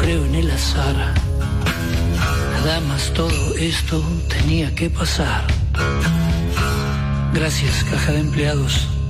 creo en el azar. Nada más todo esto tenía que pasar. Gracias, caja de empleados.